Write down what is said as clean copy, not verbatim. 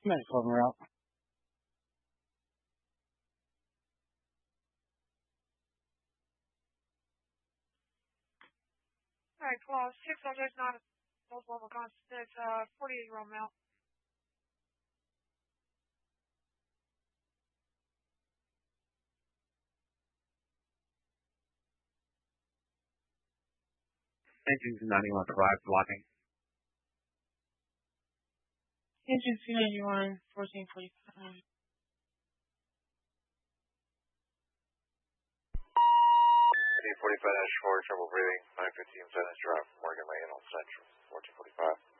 Medical route. Alright, well, 6 subjects, not multiple constant. It's 48-year-old male. Engine 91 arrived blocking. Engine C91, 1445. 45-4, trouble breathing, 915 Venice Drive, Morgan Lane on Central, 1445.